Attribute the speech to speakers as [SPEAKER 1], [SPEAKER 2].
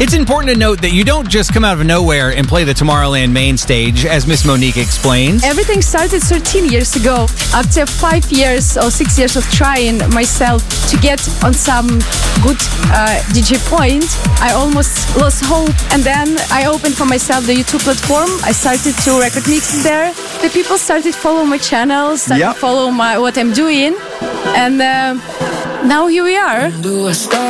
[SPEAKER 1] It's important to note that you don't just come out of nowhere and play the Tomorrowland main stage, as Miss Monique explains.
[SPEAKER 2] Everything started 13 years ago. After 5 years or 6 years of trying myself to get on some good DJ point, I almost lost hope. And then I opened for myself the YouTube platform. I started to record mixes there. The people started follow my channel, started follow what I'm doing. And now here we are.